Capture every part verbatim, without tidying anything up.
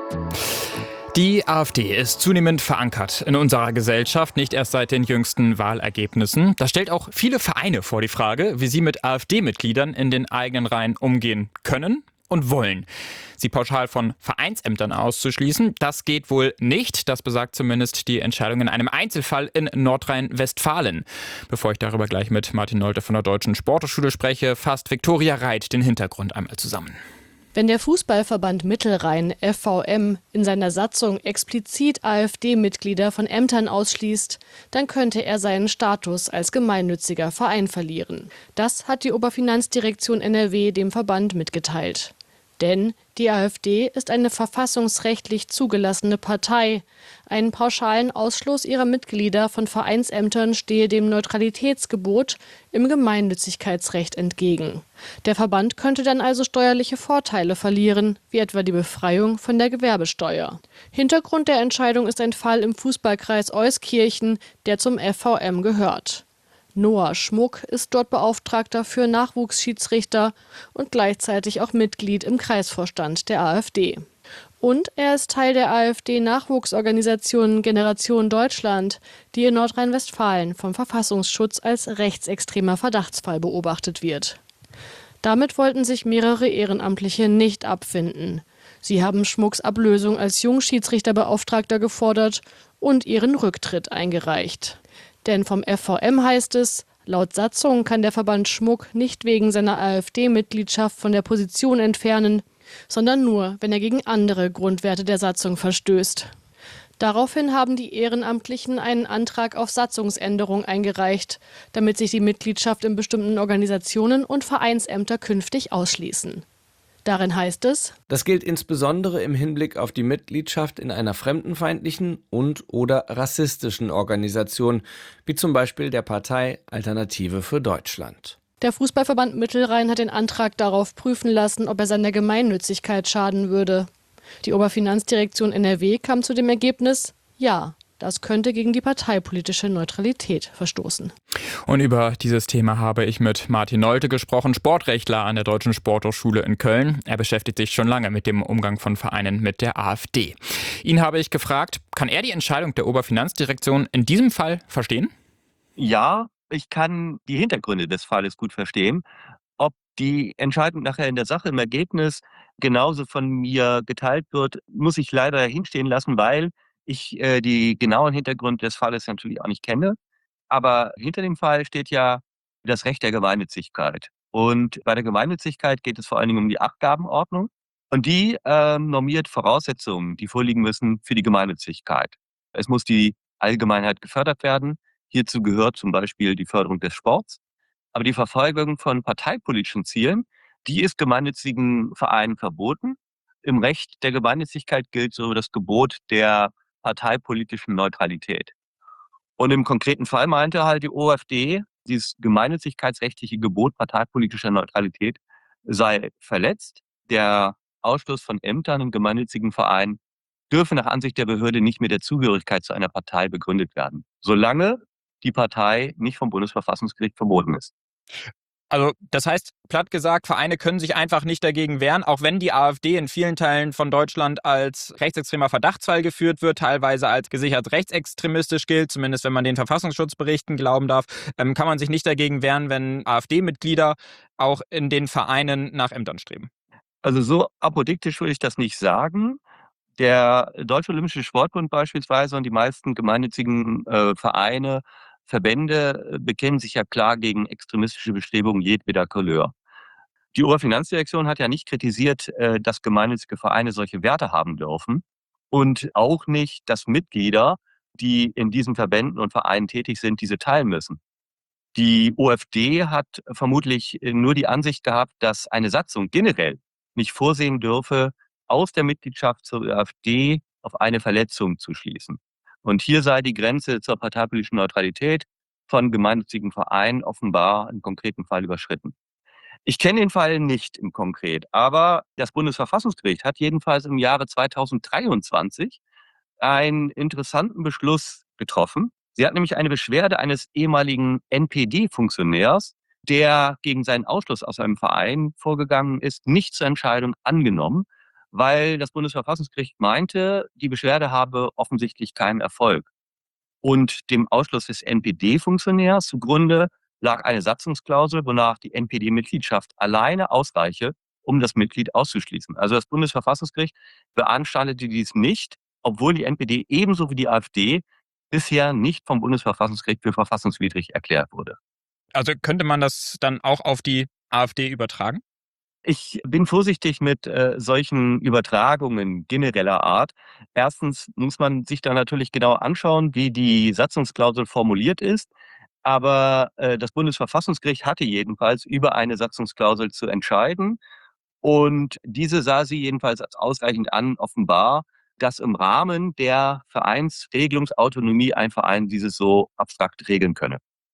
Die AfD ist zunehmend verankert in unserer Gesellschaft, nicht erst seit den jüngsten Wahlergebnissen. Das stellt auch viele Vereine vor die Frage, wie sie mit AfD-Mitgliedern in den eigenen Reihen umgehen können und wollen. Sie pauschal von Vereinsämtern auszuschließen, das geht wohl nicht. Das besagt zumindest die Entscheidung in einem Einzelfall in Nordrhein-Westfalen. Bevor ich darüber gleich mit Martin Nolte von der Deutschen Sporthochschule spreche, fasst Viktoria Reit den Hintergrund einmal zusammen. Wenn der Fußballverband Mittelrhein, F V M, in seiner Satzung explizit AfD-Mitglieder von Ämtern ausschließt, dann könnte er seinen Status als gemeinnütziger Verein verlieren. Das hat die Oberfinanzdirektion N R W dem Verband mitgeteilt. Denn die AfD ist eine verfassungsrechtlich zugelassene Partei. Einen pauschalen Ausschluss ihrer Mitglieder von Vereinsämtern stehe dem Neutralitätsgebot im Gemeinnützigkeitsrecht entgegen. Der Verband könnte dann also steuerliche Vorteile verlieren, wie etwa die Befreiung von der Gewerbesteuer. Hintergrund der Entscheidung ist ein Fall im Fußballkreis Euskirchen, der zum F V M gehört. Noah Schmuck ist dort Beauftragter für Nachwuchsschiedsrichter und gleichzeitig auch Mitglied im Kreisvorstand der AfD. Und er ist Teil der AfD-Nachwuchsorganisation Generation Deutschland, die in Nordrhein-Westfalen vom Verfassungsschutz als rechtsextremer Verdachtsfall beobachtet wird. Damit wollten sich mehrere Ehrenamtliche nicht abfinden. Sie haben Schmucks Ablösung als Jungschiedsrichterbeauftragter gefordert und ihren Rücktritt eingereicht. Denn vom F V M heißt es, laut Satzung kann der Verband Schmuck nicht wegen seiner AfD-Mitgliedschaft von der Position entfernen, sondern nur, wenn er gegen andere Grundwerte der Satzung verstößt. Daraufhin haben die Ehrenamtlichen einen Antrag auf Satzungsänderung eingereicht, damit sich die Mitgliedschaft in bestimmten Organisationen und Vereinsämter künftig ausschließen. Darin heißt es: Das gilt insbesondere im Hinblick auf die Mitgliedschaft in einer fremdenfeindlichen und/oder rassistischen Organisation, wie zum Beispiel der Partei Alternative für Deutschland. Der Fußballverband Mittelrhein hat den Antrag darauf prüfen lassen, ob er seiner Gemeinnützigkeit schaden würde. Die Oberfinanzdirektion N R W kam zu dem Ergebnis: Ja, das könnte gegen die parteipolitische Neutralität verstoßen. Und über dieses Thema habe ich mit Martin Nolte gesprochen, Sportrechtler an der Deutschen Sporthochschule in Köln. Er beschäftigt sich schon lange mit dem Umgang von Vereinen mit der AfD. Ihn habe ich gefragt, kann er die Entscheidung der Oberfinanzdirektion in diesem Fall verstehen? Ja, ich kann die Hintergründe des Falles gut verstehen. Ob die Entscheidung nachher in der Sache im Ergebnis genauso von mir geteilt wird, muss ich leider hinstehen lassen, weil ich äh, die genauen Hintergründe des Falles natürlich auch nicht kenne. Aber hinter dem Fall steht ja das Recht der Gemeinnützigkeit. Und bei der Gemeinnützigkeit geht es vor allen Dingen um die Abgabenordnung. Und die ähm, normiert Voraussetzungen, die vorliegen müssen für die Gemeinnützigkeit. Es muss die Allgemeinheit gefördert werden. Hierzu gehört zum Beispiel die Förderung des Sports. Aber die Verfolgung von parteipolitischen Zielen, die ist gemeinnützigen Vereinen verboten. Im Recht der Gemeinnützigkeit gilt so das Gebot der parteipolitischen Neutralität. Und im konkreten Fall meinte halt die O F D, dieses gemeinnützigkeitsrechtliche Gebot parteipolitischer Neutralität sei verletzt. Der Ausschluss von Ämtern in gemeinnützigen Vereinen dürfe nach Ansicht der Behörde nicht mit der Zugehörigkeit zu einer Partei begründet werden, solange die Partei nicht vom Bundesverfassungsgericht verboten ist. Also das heißt, platt gesagt, Vereine können sich einfach nicht dagegen wehren, auch wenn die AfD in vielen Teilen von Deutschland als rechtsextremer Verdachtsfall geführt wird, teilweise als gesichert rechtsextremistisch gilt, zumindest wenn man den Verfassungsschutzberichten glauben darf, ähm, kann man sich nicht dagegen wehren, wenn AfD-Mitglieder auch in den Vereinen nach Ämtern streben. Also so apodiktisch würde ich das nicht sagen. Der Deutsche Olympische Sportbund beispielsweise und die meisten gemeinnützigen äh, Vereine, Verbände bekennen sich ja klar gegen extremistische Bestrebungen jedweder Couleur. Die Oberfinanzdirektion hat ja nicht kritisiert, dass gemeinnützige Vereine solche Werte haben dürfen und auch nicht, dass Mitglieder, die in diesen Verbänden und Vereinen tätig sind, diese teilen müssen. Die O F D hat vermutlich nur die Ansicht gehabt, dass eine Satzung generell nicht vorsehen dürfe, aus der Mitgliedschaft zur AfD auf eine Verletzung zu schließen. Und hier sei die Grenze zur parteipolitischen Neutralität von gemeinnützigen Vereinen offenbar im konkreten Fall überschritten. Ich kenne den Fall nicht im Konkret, aber das Bundesverfassungsgericht hat jedenfalls im Jahre zweitausenddreiundzwanzig einen interessanten Beschluss getroffen. Sie hat nämlich eine Beschwerde eines ehemaligen N P D-Funktionärs, der gegen seinen Ausschluss aus einem Verein vorgegangen ist, nicht zur Entscheidung angenommen, weil das Bundesverfassungsgericht meinte, die Beschwerde habe offensichtlich keinen Erfolg. Und dem Ausschluss des N P D-Funktionärs zugrunde lag eine Satzungsklausel, wonach die N P D-Mitgliedschaft alleine ausreiche, um das Mitglied auszuschließen. Also das Bundesverfassungsgericht beanstandete dies nicht, obwohl die N P D ebenso wie die AfD bisher nicht vom Bundesverfassungsgericht für verfassungswidrig erklärt wurde. Also könnte man das dann auch auf die AfD übertragen? Ich bin vorsichtig mit äh, solchen Übertragungen genereller Art. Erstens muss man sich da natürlich genau anschauen, wie die Satzungsklausel formuliert ist. Aber äh, das Bundesverfassungsgericht hatte jedenfalls über eine Satzungsklausel zu entscheiden. Und diese sah sie jedenfalls als ausreichend an, offenbar, dass im Rahmen der Vereinsregelungsautonomie ein Verein dieses so abstrakt regeln könne.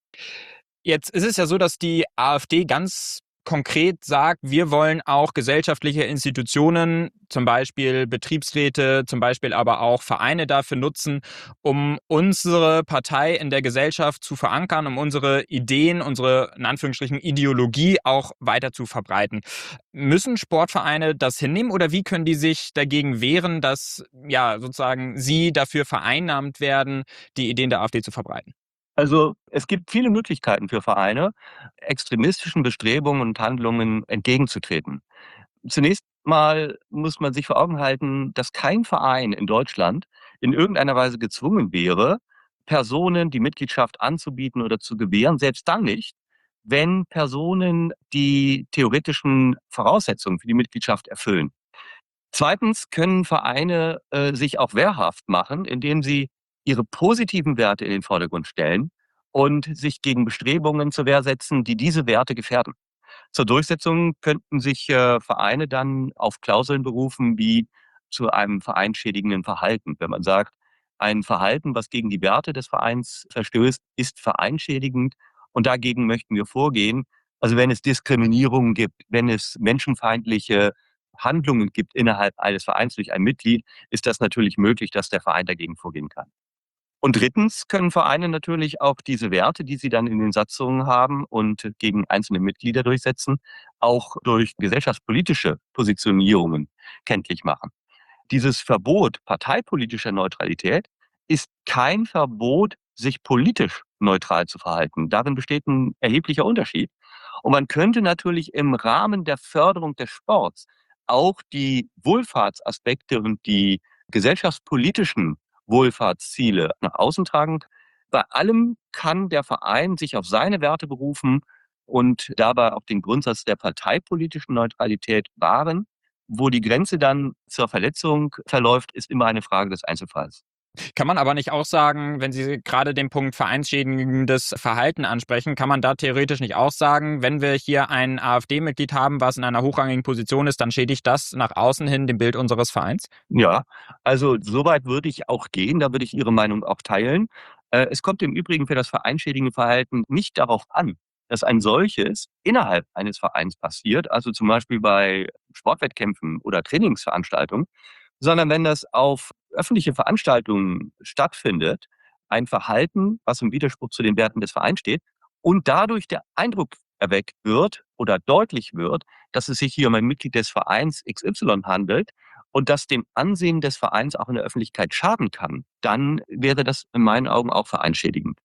Jetzt ist es ja so, dass die AfD ganz konkret sagt, wir wollen auch gesellschaftliche Institutionen, zum Beispiel Betriebsräte, zum Beispiel aber auch Vereine dafür nutzen, um unsere Partei in der Gesellschaft zu verankern, um unsere Ideen, unsere in Anführungsstrichen Ideologie auch weiter zu verbreiten. Müssen Sportvereine das hinnehmen oder wie können die sich dagegen wehren, dass ja sozusagen sie dafür vereinnahmt werden, die Ideen der AfD zu verbreiten? Also es gibt viele Möglichkeiten für Vereine, extremistischen Bestrebungen und Handlungen entgegenzutreten. Zunächst mal muss man sich vor Augen halten, dass kein Verein in Deutschland in irgendeiner Weise gezwungen wäre, Personen die Mitgliedschaft anzubieten oder zu gewähren, selbst dann nicht, wenn Personen die theoretischen Voraussetzungen für die Mitgliedschaft erfüllen. Zweitens können Vereine äh, sich auch wehrhaft machen, indem sie ihre positiven Werte in den Vordergrund stellen und sich gegen Bestrebungen zur Wehr setzen, die diese Werte gefährden. Zur Durchsetzung könnten sich äh, Vereine dann auf Klauseln berufen wie zu einem vereinschädigenden Verhalten. Wenn man sagt, ein Verhalten, was gegen die Werte des Vereins verstößt, ist vereinschädigend und dagegen möchten wir vorgehen. Also wenn es Diskriminierungen gibt, wenn es menschenfeindliche Handlungen gibt innerhalb eines Vereins durch ein Mitglied, ist das natürlich möglich, dass der Verein dagegen vorgehen kann. Und drittens können Vereine natürlich auch diese Werte, die sie dann in den Satzungen haben und gegen einzelne Mitglieder durchsetzen, auch durch gesellschaftspolitische Positionierungen kenntlich machen. Dieses Verbot parteipolitischer Neutralität ist kein Verbot, sich politisch neutral zu verhalten. Darin besteht ein erheblicher Unterschied. Und man könnte natürlich im Rahmen der Förderung des Sports auch die Wohlfahrtsaspekte und die gesellschaftspolitischen Wohlfahrtsziele nach außen tragen. Bei allem kann der Verein sich auf seine Werte berufen und dabei auch den Grundsatz der parteipolitischen Neutralität wahren. Wo die Grenze dann zur Verletzung verläuft, ist immer eine Frage des Einzelfalls. Kann man aber nicht auch sagen, wenn Sie gerade den Punkt vereinsschädigendes Verhalten ansprechen, kann man da theoretisch nicht auch sagen, wenn wir hier ein AfD-Mitglied haben, was in einer hochrangigen Position ist, dann schädigt das nach außen hin dem Bild unseres Vereins? Ja, also soweit würde ich auch gehen, da würde ich Ihre Meinung auch teilen. Äh, es kommt im Übrigen für das vereinschädigende Verhalten nicht darauf an, dass ein solches innerhalb eines Vereins passiert, also zum Beispiel bei Sportwettkämpfen oder Trainingsveranstaltungen, sondern wenn das auf öffentliche Veranstaltungen stattfindet, ein Verhalten, was im Widerspruch zu den Werten des Vereins steht und dadurch der Eindruck erweckt wird oder deutlich wird, dass es sich hier um ein Mitglied des Vereins X Y handelt und das dem Ansehen des Vereins auch in der Öffentlichkeit schaden kann, dann wäre das in meinen Augen auch vereinschädigend.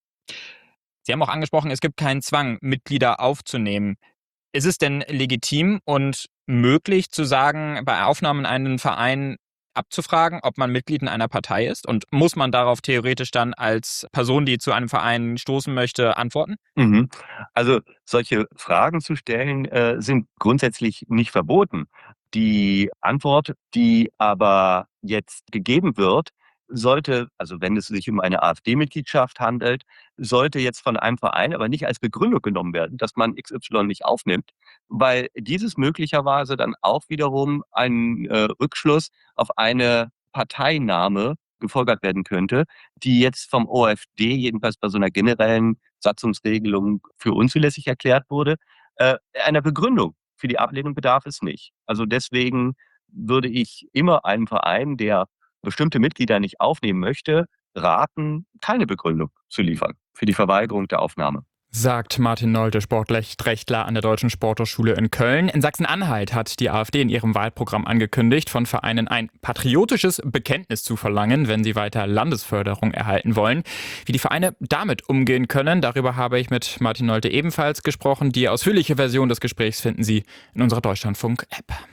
Sie haben auch angesprochen, es gibt keinen Zwang, Mitglieder aufzunehmen. Ist es denn legitim und möglich zu sagen, bei Aufnahme in einen Verein abzufragen, ob man Mitglied in einer Partei ist? Und muss man darauf theoretisch dann als Person, die zu einem Verein stoßen möchte, antworten? Mhm. Also solche Fragen zu stellen, äh, sind grundsätzlich nicht verboten. Die Antwort, die aber jetzt gegeben wird, sollte, also wenn es sich um eine AfD-Mitgliedschaft handelt, sollte jetzt von einem Verein aber nicht als Begründung genommen werden, dass man X Y nicht aufnimmt, weil dieses möglicherweise dann auch wiederum ein äh, Rückschluss auf eine Parteinahme gefolgert werden könnte, die jetzt vom O F D jedenfalls bei so einer generellen Satzungsregelung für unzulässig erklärt wurde. Äh, einer Begründung für die Ablehnung bedarf es nicht. Also deswegen würde ich immer einem Verein, der bestimmte Mitglieder nicht aufnehmen möchte, raten, keine Begründung zu liefern für die Verweigerung der Aufnahme. Sagt Martin Nolte, Sportrechtler an der Deutschen Sporthochschule in Köln. In Sachsen-Anhalt hat die AfD in ihrem Wahlprogramm angekündigt, von Vereinen ein patriotisches Bekenntnis zu verlangen, wenn sie weiter Landesförderung erhalten wollen. Wie die Vereine damit umgehen können, darüber habe ich mit Martin Nolte ebenfalls gesprochen. Die ausführliche Version des Gesprächs finden Sie in unserer Deutschlandfunk-App.